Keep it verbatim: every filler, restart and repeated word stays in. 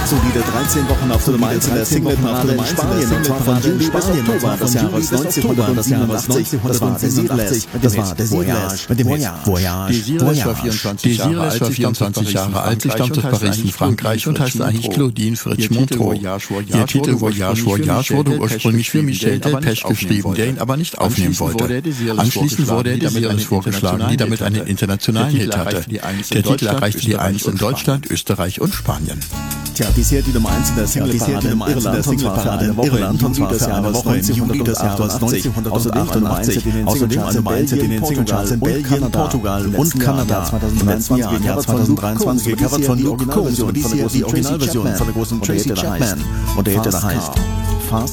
Solide dreizehn Wochen auf der Nummer eins in der Singleparade in Spanien, und zwar von Juli bis Oktober des Jahres neunzehnhundertsiebenundachtzig. Das war Desireless, das war Desireless mit dem Voyage. Desireless war vierundzwanzig Jahre alt, sie stammt aus Paris in Frankreich und heißt eigentlich Claudine Fritsch Montreux. Ihr Titel Voyage, Voyage wurde ursprünglich für Michel Delpech geschrieben, der ihn aber nicht aufnehmen wollte. Anschließend wurde er Desireless vorgeschlagen, die damit einen internationalen Hit hatte. Der Titel erreichte die eins in Deutschland, Österreich und Spanien. Tja, bisher die Nummer eins in der Singleparade in Irland, und zwar für eine Woche im Juli des Jahres neunzehnhundertachtundachtzig. Außerdem eine Nummer eins in den Singlecharts in Belgien, Portugal und Kanada. Im letzten Jahr, im Jahr zweitausenddreiundzwanzig, gecovert von Luke Combs, und dies hier die Originalversion von der großen Tracy Chapman. Und der Hit, der heißt